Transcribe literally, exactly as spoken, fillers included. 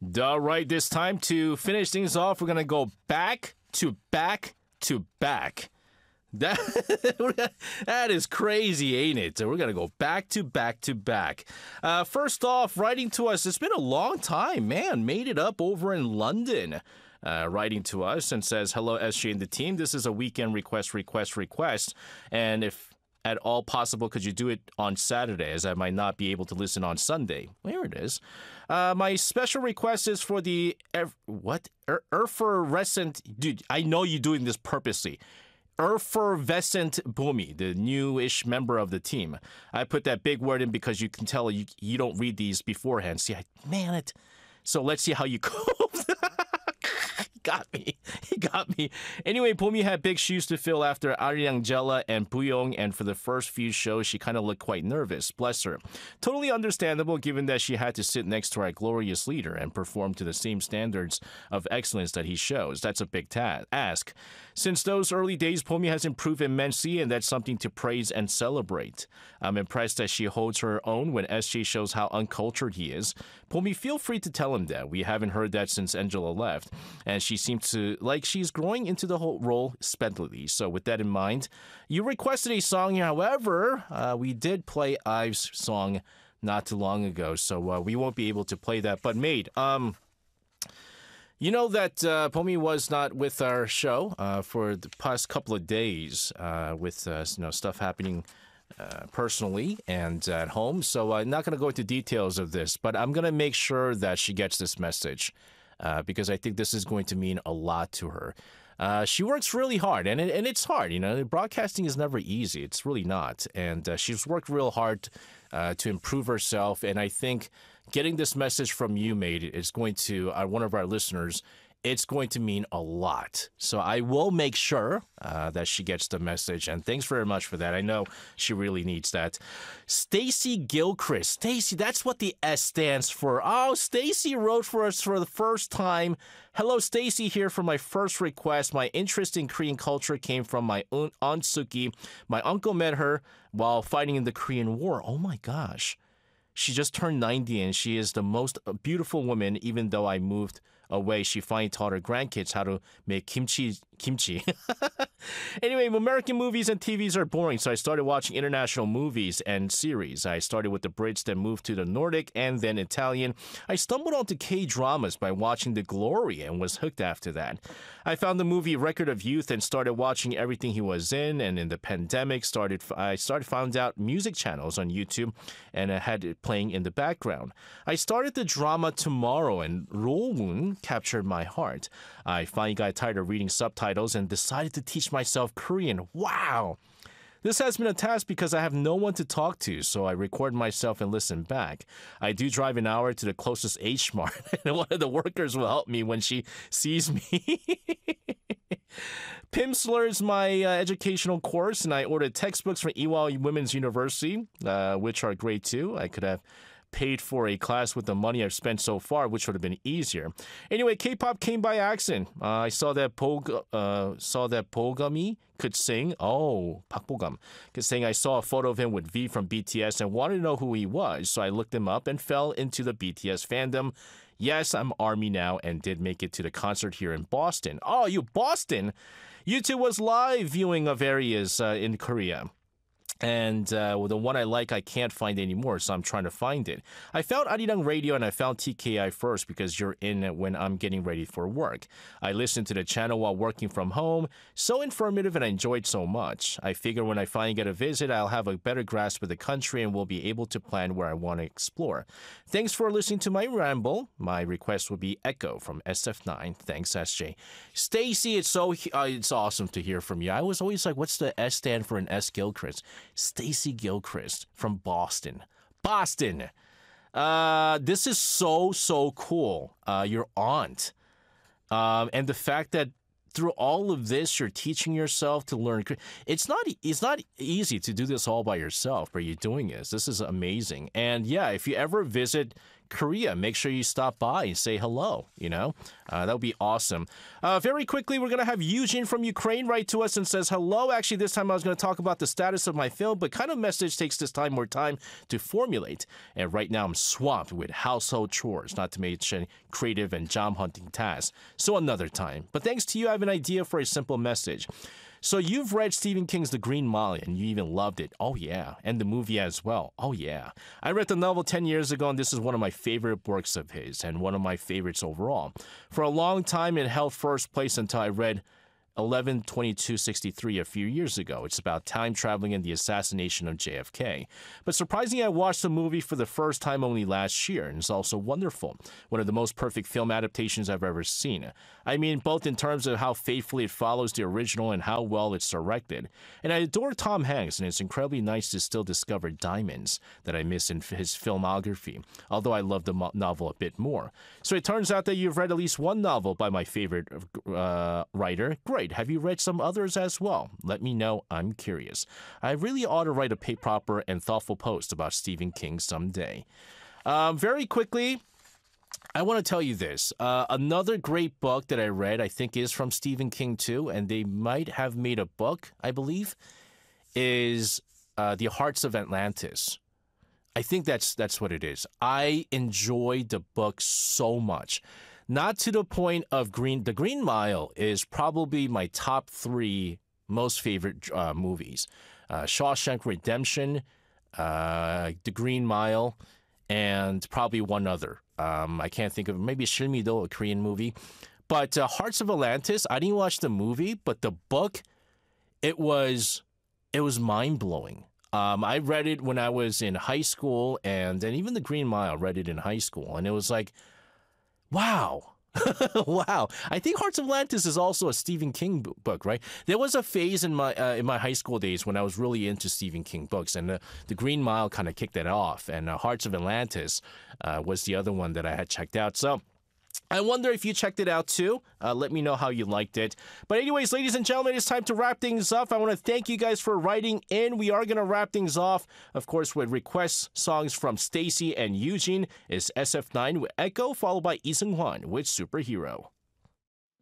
All right, this time to finish things off, we're going to go back to back to back. That, that is crazy, ain't it? We're going to go back to back to back. Uh, first off, writing to us, it's been a long time, man. Made it up over in London. Uh, writing to us and says, hello, S J and the team. This is a weekend request, request, request. And if at all possible, could you do it on Saturday, as I might not be able to listen on Sunday? There it is. Uh, my special request is for the, er, what? Er, effervescent, dude, I know you're doing this purposely. Effervescent Bumi, the newish member of the team. I put that big word in because you can tell you, you don't read these beforehand. See, I, man, it. So let's see how you cope. Got me. He got me. Anyway, Bumi had big shoes to fill after Arirang Jella and Buyong, and for the first few shows, she kind of looked quite nervous. Bless her. Totally understandable, given that she had to sit next to our glorious leader and perform to the same standards of excellence that he shows. That's a big ta- ask. Since those early days, Bumi has improved immensely, and that's something to praise and celebrate. I'm impressed that she holds her own when S J shows how uncultured he is. Bumi, feel free to tell him that. We haven't heard that since Angela left, and she seems to like she's growing into the whole role speedily. So with that in mind, you requested a song here. However, uh, we did play Ive's song not too long ago, so uh, we won't be able to play that. But mate, um, you know that uh, Bumi was not with our show uh, for the past couple of days uh, with uh, you know stuff happening uh, personally and at home. So I'm not going to go into details of this, but I'm going to make sure that she gets this message. Uh, because I think this is going to mean a lot to her. Uh, she works really hard, and it, and it's hard. You know, broadcasting is never easy. It's really not. And uh, she's worked real hard uh, to improve herself. And I think getting this message from you, mate, is going to uh, one of our listeners. It's going to mean a lot. So I will make sure uh, that she gets the message. And thanks very much for that. I know she really needs that. Stacy Gilchrist. Stacy, that's what the S stands for. Oh, Stacy wrote for us for the first time. Hello, Stacy here for my first request. My interest in Korean culture came from my aunt Suki. My uncle met her while fighting in the Korean War. Oh my gosh. She just turned ninety and she is the most beautiful woman, even though I moved away. She finally taught her grandkids how to make kimchi. Kimchi. Anyway, American movies and T Vs are boring, so I started watching international movies and series. I started with the Brits, then moved to the Nordic, and then Italian. I stumbled onto K-dramas by watching The Glory and was hooked after that. I found the movie Record of Youth and started watching everything he was in, and in the pandemic, started I started found out music channels on YouTube, and I had it playing in the background. I started the drama Tomorrow, and Rowoon captured my heart. I finally got tired of reading subtitles and decided to teach myself Korean. Wow! This has been a task because I have no one to talk to, so I record myself and listen back. I do drive an hour to the closest H Mart, and one of the workers will help me when she sees me. Pimsleur is my uh, educational course, and I ordered textbooks from Ewha Women's University, uh, which are great too. I could have paid for a class with the money I've spent so far, which would have been easier. Anyway, K-pop came by accident. Uh, I saw that Bog, uh, saw that Bogami could sing. Oh, Park Bogam could sing. I saw a photo of him with V from B T S and wanted to know who he was, so I looked him up and fell into the B T S fandom. Yes, I'm ARMY now and did make it to the concert here in Boston. Oh, you Boston! YouTube was live viewing of areas uh, in Korea. And uh, well, the one I like, I can't find anymore, so I'm trying to find it. I found Arirang Radio and I found T K I first because you're in it when I'm getting ready for work. I listened to the channel while working from home. So informative and I enjoyed so much. I figure when I finally get a visit, I'll have a better grasp of the country and will be able to plan where I want to explore. Thanks for listening to my ramble. My request will be Echo from S F nine. Thanks, S J. Stacy, it's so uh, it's awesome to hear from you. I was always like, what's the S stand for an S Gilchrist? Stacy Gilchrist from Boston. Boston! Uh, this is so, so cool. Uh, your aunt. Um, and the fact that through all of this, you're teaching yourself to learn. It's not, it's not easy to do this all by yourself, but you're doing this. This is amazing. And yeah, if you ever visit Korea, make sure you stop by and say hello. You know, uh, that would be awesome. Uh, very quickly, we're going to have Eugene from Ukraine write to us and says, hello. Actually, this time I was going to talk about the status of my film, but kind of message takes this time more time to formulate. And right now I'm swamped with household chores, not to mention creative and job hunting tasks. So another time. But thanks to you, I have an idea for a simple message. So you've read Stephen King's The Green Mile and you even loved it. Oh, yeah. And the movie as well. Oh, yeah. I read the novel ten years ago, and this is one of my favorite works of his and one of my favorites overall. For a long time, it held first place until I read eleven twenty-two sixty-three a few years ago. It's about time traveling and the assassination of J F K. But surprisingly, I watched the movie for the first time only last year, and it's also wonderful. One of the most perfect film adaptations I've ever seen. I mean, both in terms of how faithfully it follows the original and how well it's directed. And I adore Tom Hanks, and it's incredibly nice to still discover diamonds that I miss in his filmography, although I love the mo- novel a bit more. So it turns out that you've read at least one novel by my favorite uh, writer. Great. Have you read some others as well? Let me know. I'm curious. I really ought to write a pay proper and thoughtful post about Stephen King someday. Um, very quickly, I want to tell you this. Uh, another great book that I read, I think, is from Stephen King too, and they might have made a book, I believe, is uh, The Hearts of Atlantis. I think that's that's what it is. I enjoyed the book so much. Not to the point of Green. The Green Mile is probably my top three most favorite uh, movies. Uh, Shawshank Redemption, uh, The Green Mile, and probably one other. Um, I can't think of it. Maybe Shilmido, a Korean movie. But uh, Hearts of Atlantis, I didn't watch the movie, but the book, it was, it was mind-blowing. Um, I read it when I was in high school, and, and even The Green Mile, read it in high school. And it was like, wow. Wow. I think Hearts of Atlantis is also a Stephen King b- book, right? There was a phase in my uh, in my high school days when I was really into Stephen King books, and uh, The Green Mile kind of kicked that off, and uh, Hearts of Atlantis uh, was the other one that I had checked out. So I wonder if you checked it out too. Uh, let me know how you liked it. But anyways, ladies and gentlemen, it's time to wrap things up. I want to thank you guys for writing in. We are going to wrap things off, of course, with request songs from Stacy and Eugene. Is S F nine with Echo, followed by Lee Seung Hwan with Superhero.